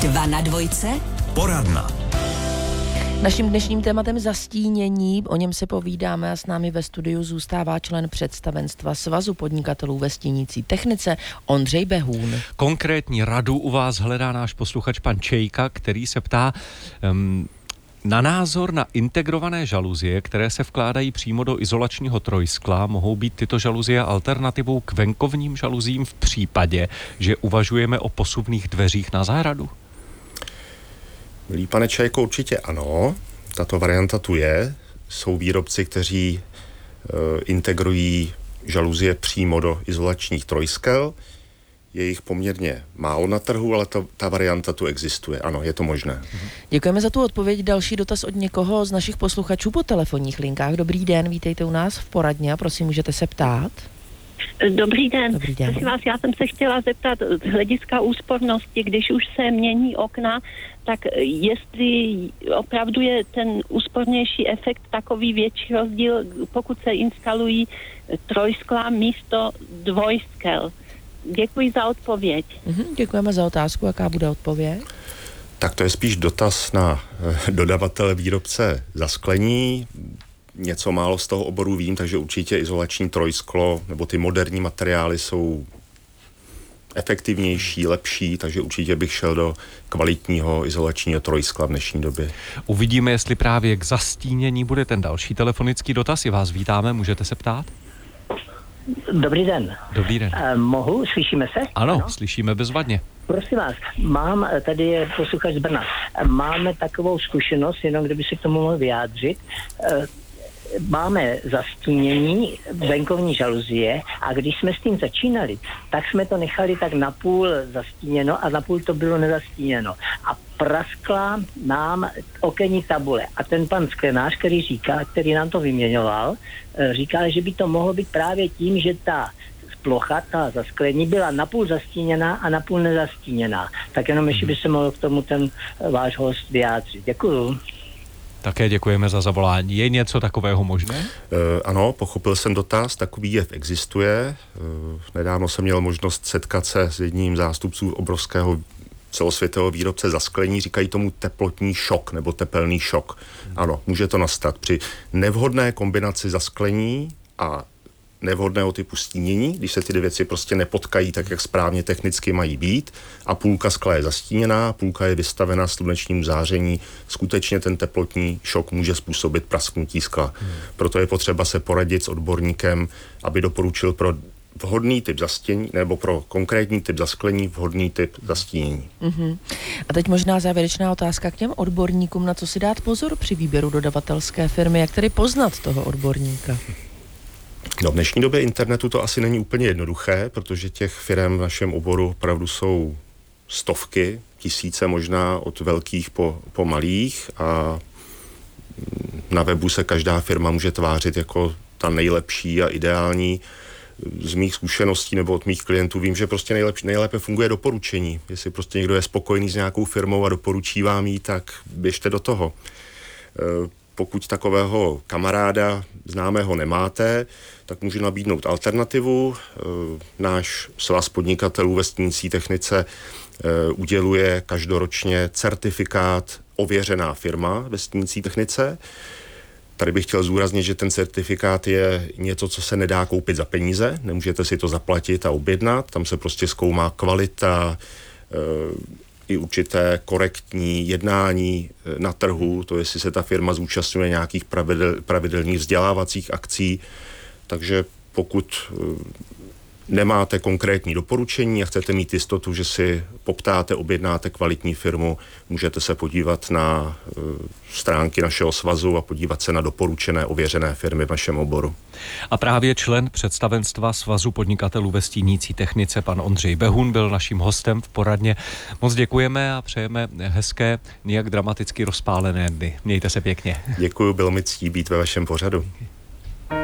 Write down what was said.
2 na dvojce. Poradna. Naším dnešním tématem zastínění, o něm se povídáme a s námi ve studiu zůstává člen představenstva Svazu podnikatelů ve stínící technice Ondřej Behún. Konkrétní radu u vás hledá náš posluchač pan Čejka, který se ptá na názor na integrované žaluzie, které se vkládají přímo do izolačního trojskla. Mohou být tyto žaluzie alternativou k venkovním žaluzím v případě, že uvažujeme o posuvných dveřích na zahradu? Milý pane Čajko, určitě ano. Tato varianta tu je. Jsou výrobci, kteří integrují žaluzie přímo do izolačních trojskel. Je jich poměrně málo na trhu, ale ta varianta tu existuje. Ano, je to možné. Děkujeme za tu odpověď. Další dotaz od někoho z našich posluchačů po telefonních linkách. Dobrý den, vítejte u nás v poradně a prosím, můžete se ptát. Dobrý den. Dobrý den. Prosím vás, já jsem se chtěla zeptat z hlediska úspornosti, když už se mění okna, tak jestli opravdu je ten úspornější efekt takový větší rozdíl, pokud se instalují trojskla místo dvojskel. Děkuji za odpověď. Děkujeme za otázku. Jaká bude odpověď? Tak to je spíš dotaz na dodavatele výrobce zasklení. Něco málo z toho oboru vím, takže určitě izolační trojsklo nebo ty moderní materiály jsou efektivnější, lepší, takže určitě bych šel do kvalitního izolačního trojskla v dnešní době. Uvidíme, jestli právě k zastínění bude ten další telefonický dotaz. I vás vítáme, můžete se ptát? Dobrý den. Dobrý den. Mohu? Slyšíme se? Ano, slyšíme bezvadně. Prosím vás, tady je posluchač z Brna, máme takovou zkušenost, jenom kdyby se k tomu mohl vyjádřit. Máme zastínění venkovní žaluzie a když jsme s tím začínali, tak jsme to nechali tak napůl zastíněno a napůl to bylo nezastíněno. A praskla nám okenní tabule. A ten pan sklenář, který nám to vyměňoval, říkal, že by to mohlo být právě tím, že ta plocha, ta zasklení byla napůl zastíněná a napůl nezastíněná. Tak jenom ještě by se mohl k tomu ten váš host vyjádřit. Děkuju. Také děkujeme za zavolání. Je něco takového možné? Ano, pochopil jsem dotaz, takový jev existuje. Nedávno jsem měl možnost setkat se s jedním zástupců obrovského celosvětového výrobce zasklení, říkají tomu teplotní šok nebo tepelný šok. Ano, může to nastat při nevhodné kombinaci zasklení a nevhodného typu stínění, když se ty dvě věci prostě nepotkají tak, jak správně technicky mají být a půlka skla je zastíněná, půlka je vystavena slunečnímu záření, skutečně ten teplotní šok může způsobit prasknutí skla. Proto je potřeba se poradit s odborníkem, aby doporučil pro vhodný typ zastění nebo pro konkrétní typ zasklení vhodný typ zastínění. A teď možná závěrečná otázka k těm odborníkům, na co si dát pozor při výběru dodavatelské firmy, jak tedy poznat toho odborníka? No, v dnešní době internetu to asi není úplně jednoduché, protože těch firem v našem oboru opravdu jsou stovky, tisíce možná od velkých po malých a na webu se každá firma může tvářit jako ta nejlepší a ideální. Z mých zkušeností nebo od mých klientů vím, že prostě nejlépe funguje doporučení. Jestli prostě někdo je spokojený s nějakou firmou a doporučí vám jí, tak běžte do toho. Pokud takového kamaráda známého nemáte, tak můžu nabídnout alternativu. Náš svaz podnikatelů ve stínící technice uděluje každoročně certifikát ověřená firma ve stínící technice. Tady bych chtěl zúraznit, že ten certifikát je něco, co se nedá koupit za peníze. Nemůžete si to zaplatit a objednat. Tam se prostě zkoumá kvalita, i určité korektní jednání na trhu, to jestli se ta firma zúčastňuje nějakých pravidelných vzdělávacích akcí. Takže pokud nemáte konkrétní doporučení a chcete mít jistotu, že si poptáte, objednáte kvalitní firmu, můžete se podívat na stránky našeho svazu a podívat se na doporučené, ověřené firmy v našem oboru. A právě člen představenstva Svazu podnikatelů ve stínící technice, pan Ondřej Behún, byl naším hostem v poradně. Moc děkujeme a přejeme hezké, nijak dramaticky rozpálené dny. Mějte se pěkně. Děkuju, bylo mi ctí být ve vašem pořadu.